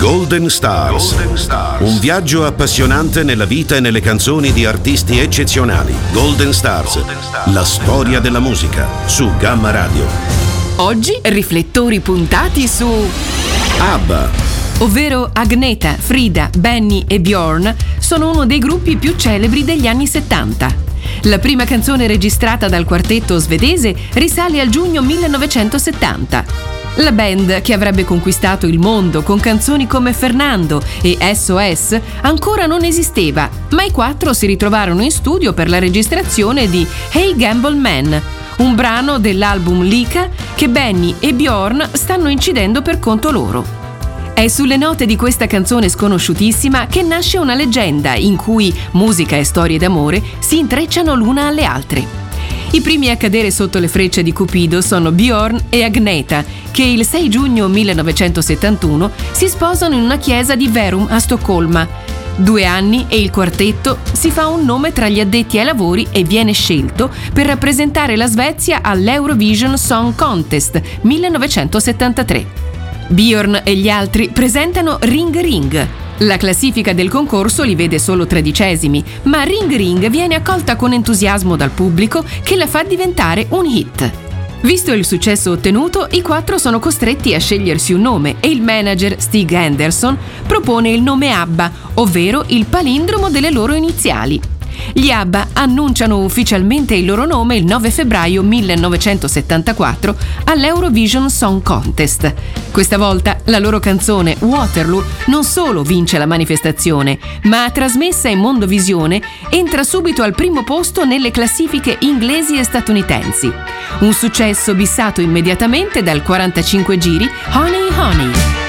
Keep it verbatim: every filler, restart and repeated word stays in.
Golden Stars. Golden Stars. Un viaggio appassionante nella vita e nelle canzoni di artisti eccezionali. Golden Stars. Golden Stars. La storia della musica su Gamma Radio. Oggi riflettori puntati su ABBA, ovvero Agnetha, Frida, Benny e Björn sono uno dei gruppi più celebri degli anni settanta. La prima canzone registrata dal quartetto svedese risale al giugno millenovecentosettanta. La band, che avrebbe conquistato il mondo con canzoni come Fernando e S O S, ancora non esisteva, ma i quattro si ritrovarono in studio per la registrazione di Hey Gamble Man, un brano dell'album Lika che Benny e Björn stanno incidendo per conto loro. È sulle note di questa canzone sconosciutissima che nasce una leggenda in cui musica e storie d'amore si intrecciano l'una alle altre. I primi a cadere sotto le frecce di Cupido sono Björn e Agnetha, che il sei giugno millenovecentosettantuno si sposano in una chiesa di Verum a Stoccolma. Due anni e il quartetto si fa un nome tra gli addetti ai lavori e viene scelto per rappresentare la Svezia all'Eurovision Song Contest millenovecentosettantatré. Björn e gli altri presentano Ring Ring. La classifica del concorso li vede solo tredicesimi, ma Ring Ring viene accolta con entusiasmo dal pubblico che la fa diventare un hit. Visto il successo ottenuto, i quattro sono costretti a scegliersi un nome e il manager Stig Andersson propone il nome ABBA, ovvero il palindromo delle loro iniziali. Gli ABBA annunciano ufficialmente il loro nome il nove febbraio millenovecentosettantaquattro all'Eurovision Song Contest. Questa volta la loro canzone Waterloo non solo vince la manifestazione, ma trasmessa in Mondovisione entra subito al primo posto nelle classifiche inglesi e statunitensi. Un successo bissato immediatamente dal quarantacinque giri Honey Honey.